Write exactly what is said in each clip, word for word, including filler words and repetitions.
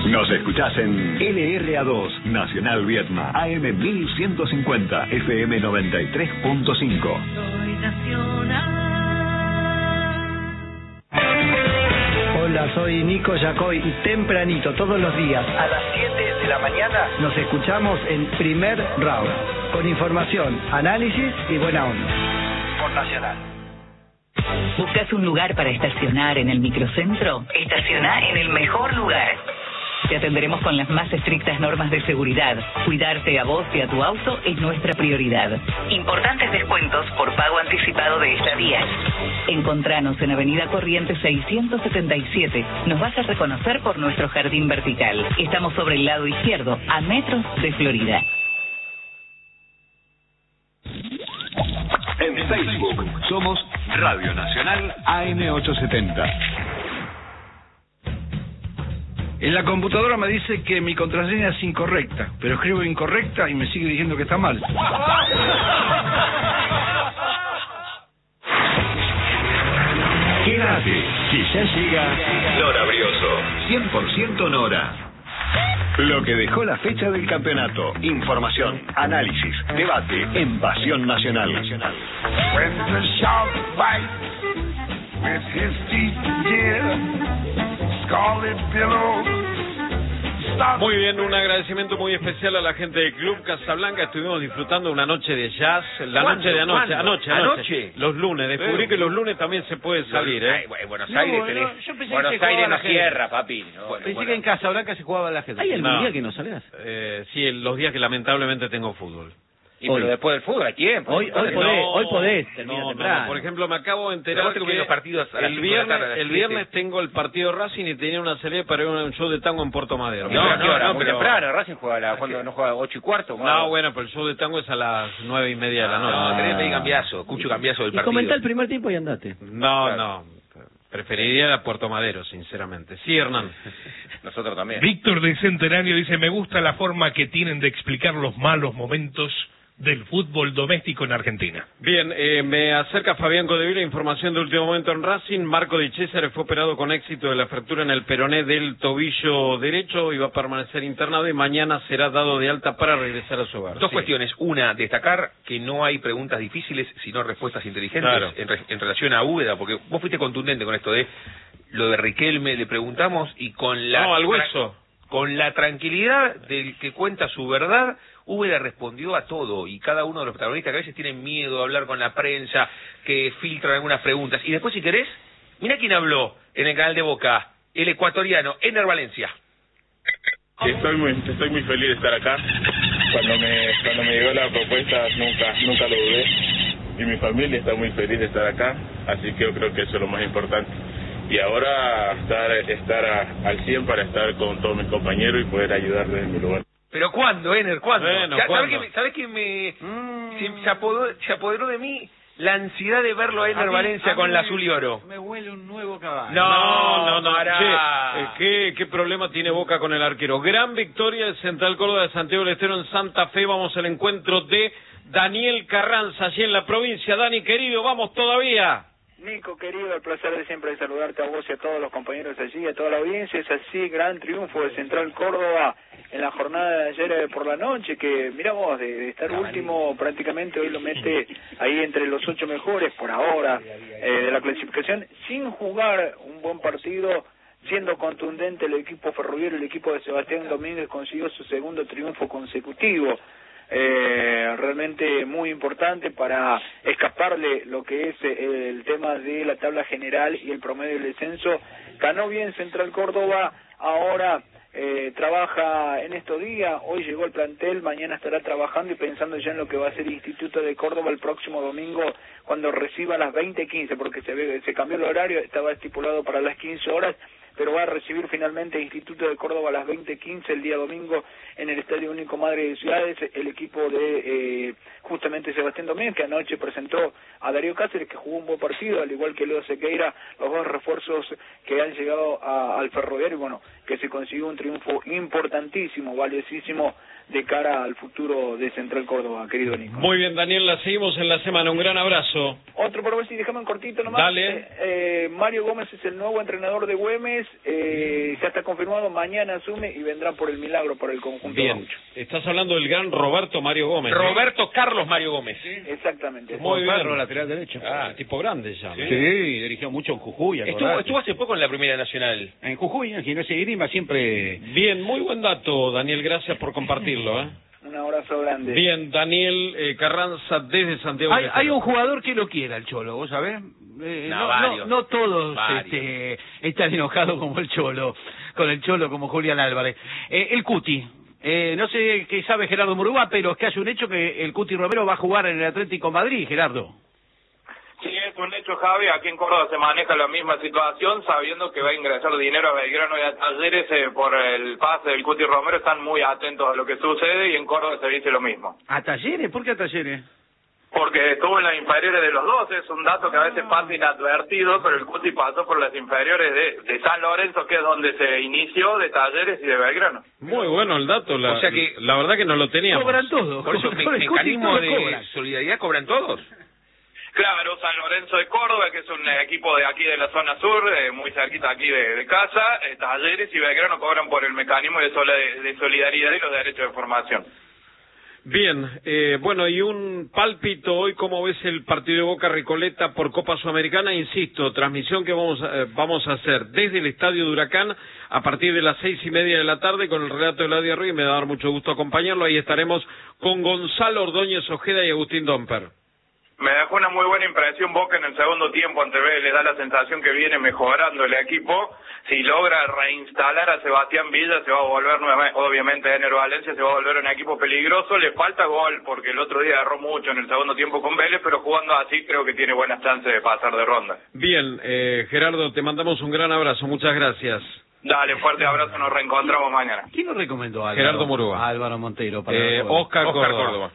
Nos escuchás en L R A dos, Nacional Vietma, A M mil ciento cincuenta, F M noventa y tres punto cinco. Soy nacional. Hola, soy Nico Yacoy y tempranito todos los días a las siete de la mañana nos escuchamos en Primer Round con información, análisis y buena onda. Por Nacional. ¿Buscas un lugar para estacionar en el microcentro? Estaciona en el mejor lugar. Te atenderemos con las más estrictas normas de seguridad. Cuidarte a vos y a tu auto es nuestra prioridad. Importantes descuentos por pago anticipado de estadías. Encontranos en Avenida Corrientes seiscientos setenta y siete. Nos vas a reconocer por nuestro jardín vertical. Estamos sobre el lado izquierdo, a metros de Florida. En Facebook somos Radio Nacional A M ochocientos setenta. En la computadora me dice que mi contraseña es incorrecta, pero escribo incorrecta y me sigue diciendo que está mal. Quédate, que ya llega Nora Brioso, cien por ciento Nora. Lo que dejó la fecha del campeonato, información, análisis, debate en Pasión Nacional. When the shark bites with his teeth, yeah, scarlet billows. Muy bien, un agradecimiento muy especial a la gente del Club Casablanca. Estuvimos disfrutando una noche de jazz, la noche de anoche, anoche, anoche, los lunes. Descubrí eh, que los lunes también se puede salir, ¿eh? Ay, Buenos Aires, no, tenés, no, yo pensé Buenos que se Aires no jugaba cierra, papi. No, pensé bueno. que en Casablanca se jugaba la gente. ¿Hay algún No. día que no salgas? Eh, sí, los días que lamentablemente tengo fútbol. Y pero después del fútbol, ¿a tiempo? Hoy, hoy podés, No, hoy podés, termina no, temprano. no, por ejemplo, me acabo de enterar Pero vos te comés que los partidos a las el cinco de la viernes, tarde, a las el siete. viernes tengo el partido Racing y tenía una salida para ir a un show de tango en Puerto Madero. No, no, no, no, muy pero- temprano. Racing juega a la, cuando no juega ocho y cuarto. No, bueno, pero el show de tango es a las nueve y media de la noche. No, tenés que pedir cambiazo, escucho cambiazo del Y partido. comentá el primer tiempo y andate. No, Claro. no. Preferiría ir a Puerto Madero, sinceramente. Sí, Hernán. Nosotros también. Víctor de Centenario dice, me gusta la forma que tienen de explicar los malos momentos del fútbol doméstico en Argentina. Bien, eh, me acerca Fabián Codevila, información de último momento en Racing. Marco Di César fue operado con éxito de la fractura en el peroné del tobillo derecho y va a permanecer internado y mañana será dado de alta para regresar a su hogar. Dos Sí. cuestiones. Una, destacar que no hay preguntas difíciles, sino respuestas inteligentes Claro. en, re- en relación a Úbeda, porque vos fuiste contundente con esto de lo de Riquelme, le preguntamos y con la... No, al hueso. Con la tranquilidad del que cuenta su verdad, Úbeda respondió a todo, y cada uno de los protagonistas que a veces tienen miedo de hablar con la prensa, que filtran algunas preguntas. Y después, si querés, mirá quién habló en el canal de Boca, el ecuatoriano, Ener Valencia. Estoy muy, estoy muy feliz de estar acá. Cuando me, cuando me llegó la propuesta nunca, nunca lo dudé. Y mi familia está muy feliz de estar acá, así que yo creo que eso es lo más importante. Y ahora estar, estar a, al cien para estar con todos mis compañeros y poder ayudar desde mi lugar. ¿Pero cuándo, Ener? ¿Cuándo? Bueno, Ya, ¿cuándo? ¿Sabés que, me- sabés que me, se, se, apodó- se apoderó de mí la ansiedad de verlo a Ener A mí- Valencia a con mí la me- azul y oro? Me huele un nuevo caballo. No, No, no, no. pará. Che, eh, ¿qué, ¿Qué problema tiene Boca con el arquero? Gran victoria del Central Córdoba de Santiago del Estero en Santa Fe. Vamos al encuentro de Daniel Carranza, allí en la provincia. Dani, querido, vamos todavía. Nico, querido, el placer de siempre de saludarte a vos y a todos los compañeros allí, a toda la audiencia. Es así, gran triunfo de Central Córdoba en la jornada de ayer eh, por la noche, que mira vos, de, de estar último prácticamente hoy lo mete ahí entre los ocho mejores por ahora eh, de la clasificación, sin jugar un buen partido, siendo contundente el equipo ferroviario, el equipo de Sebastián Domínguez consiguió su segundo triunfo consecutivo. Eh, realmente muy importante para escaparle lo que es eh, el tema de la tabla general y el promedio del descenso. Ganó bien Central Córdoba, ahora eh, trabaja en estos días, hoy llegó el plantel, mañana estará trabajando y pensando ya en lo que va a ser el Instituto de Córdoba el próximo domingo cuando reciba a las veinte quince, porque se, ve, se cambió el horario, estaba estipulado para las quince horas, pero va a recibir finalmente el Instituto de Córdoba a las veinte quince el día domingo en el Estadio Único Madre de Ciudades, el equipo de eh, justamente Sebastián Domínguez, que anoche presentó a Darío Cáceres, que jugó un buen partido, al igual que Leo Sequeira, los dos refuerzos que han llegado a, al Ferroviario, bueno, que se consiguió un triunfo importantísimo, valiosísimo, de cara al futuro de Central Córdoba, querido Nico. Muy bien, Daniel, la seguimos en la semana. Un gran abrazo. Otro por ver si dejame un cortito nomás. Dale. Eh, eh, Mario Gómez es el nuevo entrenador de Güemes. eh, ya está confirmado, mañana asume y vendrá por el milagro para el conjunto Bien, gaucho. estás hablando del gran Roberto Mario Gómez. ¿no? Roberto Carlos Mario Gómez. Exactamente. Muy bien. lateral derecho. Ah, tipo grande ya. Sí, dirigió mucho en Jujuy. Estuvo, acordate. estuvo hace poco en la Primera Nacional. En Jujuy, en Gimnasia y Grima, siempre... Bien, muy buen dato, Daniel, gracias por compartirlo. ¿eh? Un abrazo grande. Bien, Daniel eh, Carranza desde Santiago. Hay, del hay Estero. un jugador que lo quiera, el Cholo, ¿vos sabés? Eh, No, no, varios. no, no todos Varios. este, están enojados como el Cholo, con el Cholo como Julián Álvarez. Eh, el Cuti, eh, no sé qué sabe Gerardo Murúa, pero es que hay un hecho que el Cuti Romero va a jugar en el Atlético Madrid, Gerardo. Sí, es un hecho, Javi. Aquí en Córdoba se maneja la misma situación, sabiendo que va a ingresar dinero a Belgrano y a Talleres eh, por el pase del Cuti Romero. Están muy atentos a lo que sucede y en Córdoba se dice lo mismo. ¿A Talleres? ¿Por qué a Talleres? Porque estuvo en las inferiores de los dos, es un dato que a veces pasa inadvertido, pero el Cuti pasó por las inferiores de, de San Lorenzo, que es donde se inició, de Talleres y de Belgrano. Muy bueno el dato, la, O sea que- la verdad que no lo teníamos. Cobran todo. Por eso, me- Con el Cuti mecanismo todo de cobran. solidaridad cobran todos. Claro, San Lorenzo de Córdoba, que es un eh, equipo de aquí de la zona sur, eh, muy cerquita aquí de, de casa, eh, Talleres y Belgrano cobran por el mecanismo de, sola- de solidaridad y los derechos de formación. Bien, eh, bueno, y un pálpito hoy, ¿cómo ves el partido de Boca Recoleta por Copa Sudamericana? Insisto, transmisión que vamos a, eh, vamos a hacer desde el Estadio de Huracán a partir de las seis y media de la tarde con el relato de Eladio Ruiz, me va a dar mucho gusto acompañarlo, ahí estaremos con Gonzalo Ordóñez Ojeda y Agustín Domper. Me dejó una muy buena impresión Boca en el segundo tiempo ante Vélez, le da la sensación que viene mejorando el equipo. Si logra reinstalar a Sebastián Villa, se va a volver nuevamente, obviamente Ener Valencia se va a volver un equipo peligroso. Le falta gol porque el otro día agarró mucho en el segundo tiempo con Vélez, pero jugando así creo que tiene buenas chances de pasar de ronda. Bien, eh, Gerardo, te mandamos un gran abrazo, muchas gracias. Dale, fuerte abrazo, nos reencontramos mañana. ¿Quién lo recomendó a Álvaro? Gerardo Murúa. Álvaro Montero. Para Eh, el juego. Oscar, Oscar Córdoba. Córdoba.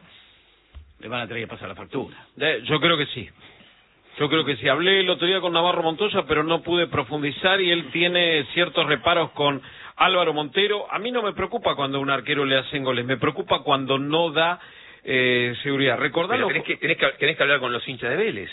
Le van a tener que pasar la factura. Eh, yo creo que sí. Yo creo que sí. Hablé el otro día con Navarro Montoya, pero no pude profundizar y él tiene ciertos reparos con Álvaro Montero. A mí no me preocupa cuando a un arquero le hacen goles, me preocupa cuando no da eh, seguridad. Recordalo. Pero tenés que, tenés, que, tenés que hablar con los hinchas de Vélez,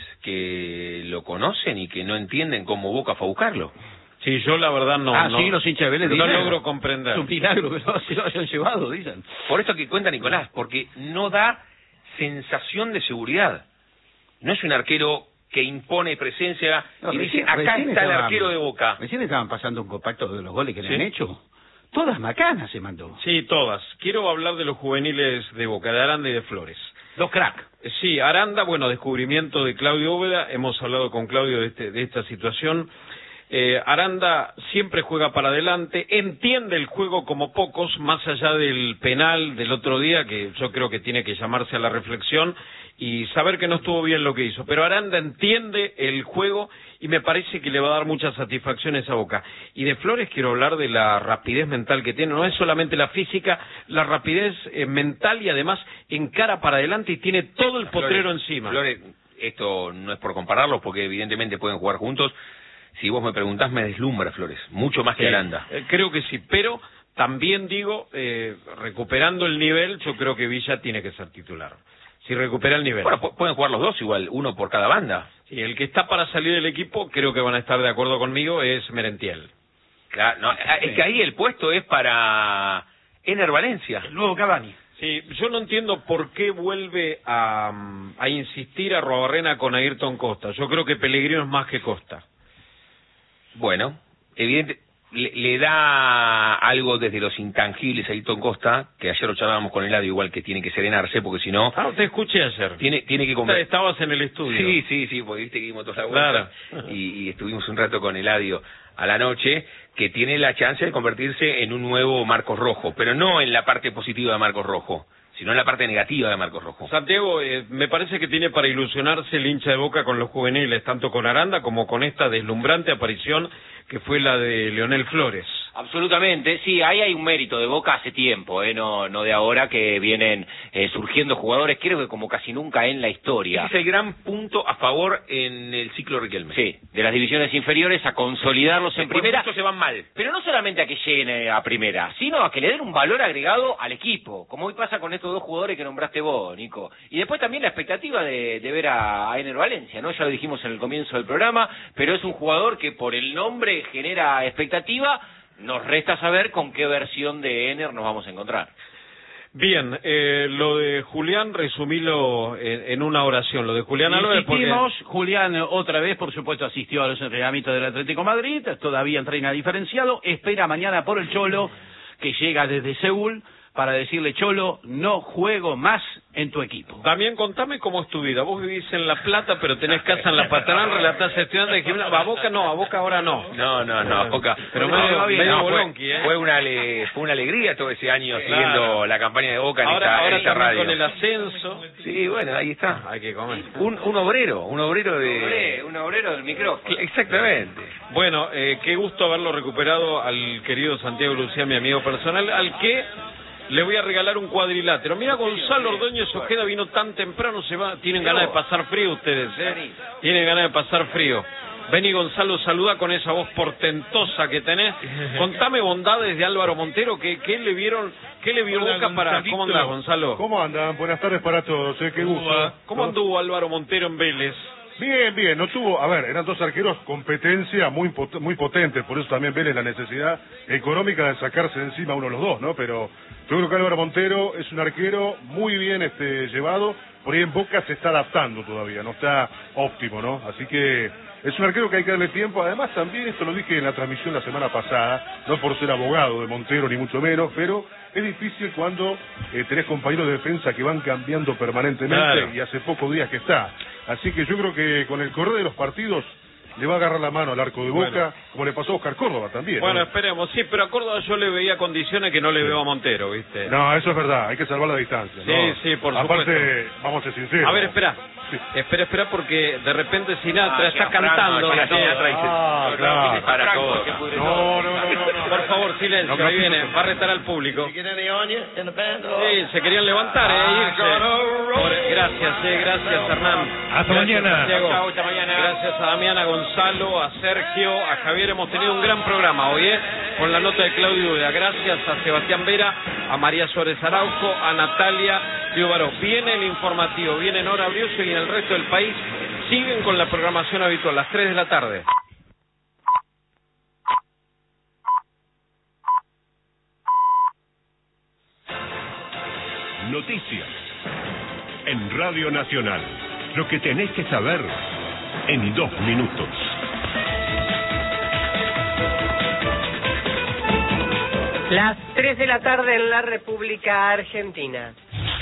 que lo conocen y que no entienden cómo Boca fue a buscarlo. Sí, yo la verdad no. ah, no, sí, los hinchas de Vélez no dicen. logro comprender. Es un milagro que no se lo hayan llevado, dicen. Por esto que cuenta Nicolás, porque no da sensación de seguridad. No es un arquero que impone presencia No, y recién- dice, acá recién está el estaban- arquero de Boca. Recién estaban pasando un compacto de los goles que ¿Sí? le han hecho. Todas macanas se mandó. Sí, todas. Quiero hablar de los juveniles de Boca, de Aranda y de Flores. Los crack. Eh, Sí, Aranda, bueno, descubrimiento de Claudio Bóveda, hemos hablado con Claudio de, este, de esta situación. Eh, Aranda siempre juega para adelante, entiende el juego como pocos, más allá del penal del otro día, que yo creo que tiene que llamarse a la reflexión y saber que no estuvo bien lo que hizo. Pero Aranda entiende el juego y me parece que le va a dar muchas satisfacciones a Boca. Y de Flores quiero hablar de la rapidez mental que tiene, no es solamente la física, la rapidez eh, mental y además encara para adelante y tiene todo el potrero Flores, encima. Flores, esto no es por compararlos, porque evidentemente pueden jugar juntos. Si vos me preguntás, me deslumbra Flores, mucho más que Sí, Aranda. eh, creo que sí, pero también digo, eh, recuperando el nivel, yo creo que Villa tiene que ser titular. Si recupera el nivel. Bueno, pu- pueden jugar los dos igual, uno por cada banda. Sí, el que está para salir del equipo, creo que van a estar de acuerdo conmigo, es Merentiel. Claro, no, es que ahí el puesto es para Ener Valencia. El nuevo Cavani. Sí, yo no entiendo por qué vuelve a, a insistir a Robarrena con Ayrton Costa. Yo creo que Pellegrino es más que Costa. Bueno, evidente, le, le da algo desde los intangibles a Ayrton Costa, que ayer lo charlábamos con Eladio, igual que tiene que serenarse, porque si no... Ah, te escuché ayer. Tiene, tiene que Está- comer. Estabas en el estudio. Sí, sí, sí, porque viste que dimos toda la vuelta. Claro. Y, y estuvimos un rato con Eladio a la noche, que tiene la chance de convertirse en un nuevo Marcos Rojo, pero no en la parte positiva de Marcos Rojo, sino en la parte negativa de Marcos Rojo. Santiago, eh, me parece que tiene para ilusionarse el hincha de Boca con los juveniles, tanto con Aranda como con esta deslumbrante aparición que fue la de Leonel Flores. Absolutamente, sí, ahí hay un mérito de Boca hace tiempo, eh, no, no de ahora que vienen eh, surgiendo jugadores, creo que como casi nunca en la historia. Ese es el gran punto a favor en el ciclo Riquelme. Sí, de las divisiones inferiores a consolidarlos en Después primera. muchos se van mal. Pero no solamente a que lleguen eh, a primera, sino a que le den un valor agregado al equipo, como hoy pasa con estos dos jugadores que nombraste vos, Nico. Y después también la expectativa de, de ver a, a Ener Valencia, ¿no? Ya lo dijimos en el comienzo del programa, pero es un jugador que por el nombre genera expectativa. Nos resta saber con qué versión de Ener nos vamos a encontrar. Bien, eh, lo de Julián, resumilo en, en una oración. Lo de Julián Álvarez, porque... Insistimos, Julián otra vez, por supuesto, asistió a los entrenamientos del Atlético de Madrid, todavía entrena diferenciado, espera mañana por el Cholo, que llega desde Seúl, para decirle, Cholo, no juego más en tu equipo. Damián, contame cómo es tu vida. Vos vivís en La Plata, pero tenés casa en La Paternal, relatás estudiante de gimnasia. A Boca no, a Boca ahora no. No, no, no, a Boca. Pero no, medio, no, medio no, bolonqui, fue, ¿eh? fue, una ale, fue una alegría todo ese año Claro. siguiendo la campaña de Boca en ahora, esta, ahora en esta también radio. con el ascenso. Sí, bueno, ahí está. Hay que comer. Un, un obrero, un obrero de... Un obrero, un obrero del micrófono. Exactamente. Bueno, eh, qué gusto haberlo recuperado al querido Santiago Lucía, mi amigo personal, al que le voy a regalar un cuadrilátero. Mira, Gonzalo Ordóñez Ojeda vino tan temprano, se va. Tienen ganas de pasar frío ustedes, ¿eh? Tienen ganas de pasar frío. Vení, Gonzalo, saluda con esa voz portentosa que tenés. Contame bondades de Álvaro Montero, que, que le vieron, qué le vio Hola, Boca para... Gonzalito. ¿Cómo andás, Gonzalo? ¿Cómo andan? Buenas tardes para todos, eh, qué gusto. ¿Cómo anduvo Álvaro Montero en Vélez? Bien, bien, no tuvo, a ver, eran dos arqueros competencia muy pot- muy potentes, por eso también Vélez la necesidad económica de sacarse de encima uno de los dos, ¿no? Pero yo creo que Álvaro Montero es un arquero muy bien este llevado, por ahí en Boca se está adaptando todavía, no está óptimo, ¿no? Así que es un arquero que hay que darle tiempo, además también, esto lo dije en la transmisión la semana pasada, no por ser abogado de Montero ni mucho menos, pero es difícil cuando eh, tenés compañeros de defensa que van cambiando permanentemente, Claro. y hace pocos días que está. Así que yo creo que con el correr de los partidos le va a agarrar la mano al arco de Boca, Bueno. como le pasó a Oscar Córdoba también. Bueno, ¿no? esperemos. Sí, pero a Córdoba yo le veía condiciones que no le veo a Montero, ¿viste? No, eso es verdad, hay que salvar la distancia. Sí, ¿no? sí, por Aparte, supuesto. vamos a ser sinceros. A ver, espera. Espera, espera, porque de repente Sinatra Ah, está que a Franco, cantando. para y todo. Sinatra dice- Ah, claro. Para todo. No, no, no, no, no. Por favor, silencio, No, ahí no, viene, no. va a retar al público. Sí, se querían levantar, eh, irse. Por- Gracias, eh, gracias, Hernán. Hasta Gracias, mañana. Santiago. Chau, hasta mañana. Gracias a Damián, a Gonzalo, a Sergio, a Javier. Hemos tenido un gran programa hoy, eh, con la nota de Claudio Uda. Gracias a Sebastián Vera, a María Suárez Araujo, a Natalia Piubaró. Viene el informativo, viene Nora Brioso y en el resto del país siguen con la programación habitual, las tres de la tarde. Noticias. En Radio Nacional. Lo que tenés que saber en dos minutos. Las tres de la tarde en la República Argentina.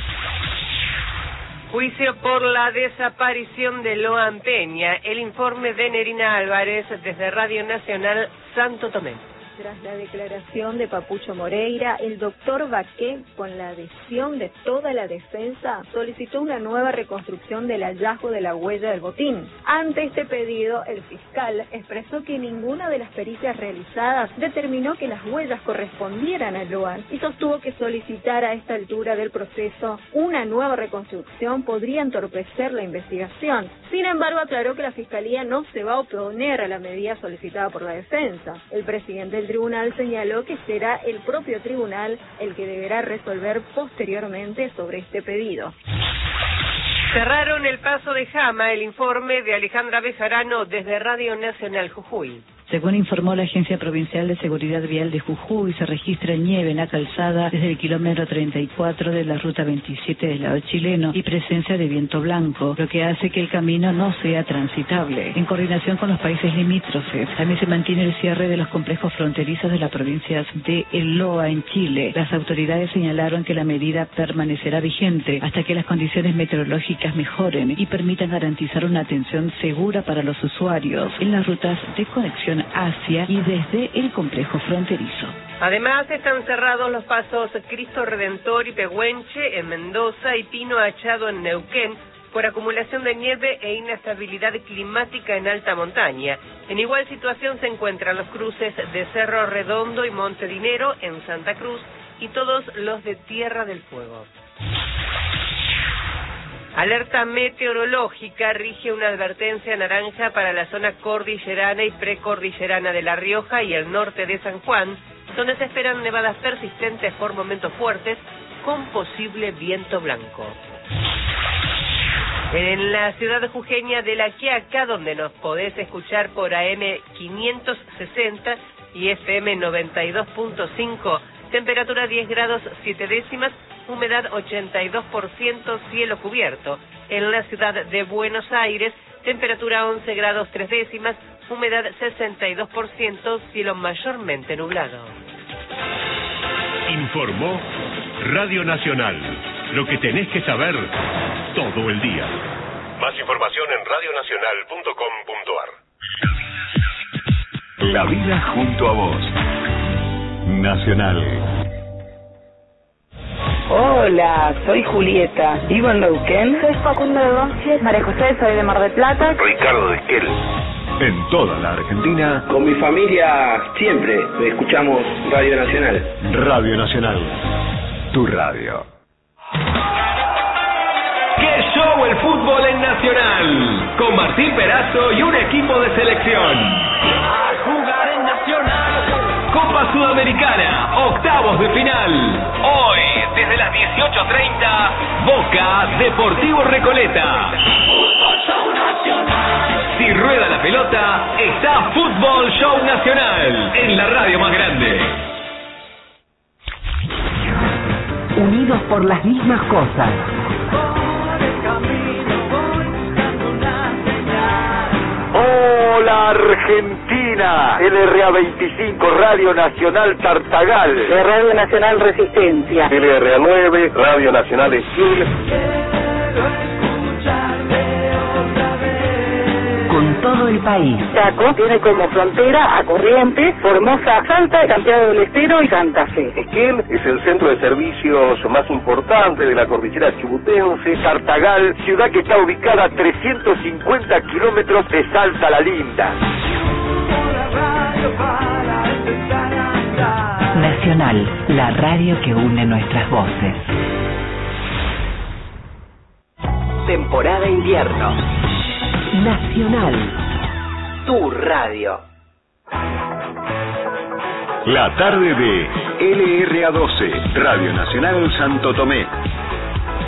Juicio por la desaparición de Loan Peña. El informe de Nerina Álvarez desde Radio Nacional Santo Tomé. Tras la declaración de Papucho Moreira, el doctor Baqué, con la adhesión de toda la defensa, solicitó una nueva reconstrucción del hallazgo de la huella del botín. Ante este pedido, el fiscal expresó que ninguna de las pericias realizadas determinó que las huellas correspondieran a Loan y sostuvo que solicitar a esta altura del proceso una nueva reconstrucción podría entorpecer la investigación. Sin embargo, aclaró que la fiscalía no se va a oponer a la medida solicitada por la defensa. El presidente del tribunal señaló que será el propio tribunal el que deberá resolver posteriormente sobre este pedido. Cerraron el paso de Jama. El informe de Alejandra Bejarano desde Radio Nacional Jujuy. Según informó la Agencia Provincial de Seguridad Vial de Jujuy, se registra nieve en la calzada desde el kilómetro treinta y cuatro de la ruta veintisiete del lado chileno y presencia de viento blanco, lo que hace que el camino no sea transitable. En coordinación con los países limítrofes, también se mantiene el cierre de los complejos fronterizos de las provincias de El Loa en Chile. Las autoridades señalaron que la medida permanecerá vigente hasta que las condiciones meteorológicas mejoren y permitan garantizar una atención segura para los usuarios en las rutas de conexión hacia y desde el complejo fronterizo. Además, están cerrados los pasos Cristo Redentor y Pehuenche en Mendoza y Pino Achado en Neuquén por acumulación de nieve e inestabilidad climática en alta montaña. En igual situación se encuentran los cruces de Cerro Redondo y Monte Dinero en Santa Cruz y todos los de Tierra del Fuego. Alerta meteorológica, rige una advertencia naranja para la zona cordillerana y precordillerana de La Rioja y el norte de San Juan, donde se esperan nevadas persistentes por momentos fuertes con posible viento blanco. En la ciudad jujeña de La Quiaca, donde nos podés escuchar por A M quinientos sesenta y F M noventa y dos punto cinco, temperatura diez grados siete décimas, humedad ochenta y dos por ciento, cielo cubierto. En la ciudad de Buenos Aires, temperatura once grados tres décimas, humedad sesenta y dos por ciento, cielo mayormente nublado. Informó Radio Nacional. Lo que tenés que saber todo el día. Más información en radio nacional punto com punto a r. La vida junto a vos. Nacional. Hola, soy Julieta. ¿Vivo en Neuquén? Soy Facundo de Bosques. María José, soy de Mar del Plata. Ricardo de Esquel. En toda la Argentina. Con mi familia siempre escuchamos Radio Nacional. Radio Nacional. Tu radio. ¡Qué show el fútbol en Nacional! Con Martín Perazo y un equipo de selección. A jugar en Nacional. Copa Sudamericana, octavos de final. Hoy, desde las dieciocho treinta, Boca Deportivo Recoleta. Fútbol Show Nacional. Si rueda la pelota, está Fútbol Show Nacional, en la radio más grande. Unidos por las mismas cosas. Hola Argentina, L R A veinticinco, Radio Nacional Tartagal, Radio Nacional Resistencia, L R A nueve, Radio Nacional Esquil. Con todo el país. Chaco tiene como frontera a Corrientes, Formosa, Salta, Santiago del Estero y Santa Fe. Esquel es el centro de servicios más importante de la cordillera chubutense. Tartagal, ciudad que está ubicada a trescientos cincuenta kilómetros de Salta la Linda. Nacional, la radio que une nuestras voces. Temporada invierno. Nacional, tu radio. La tarde de L R A doce, Radio Nacional Santo Tomé.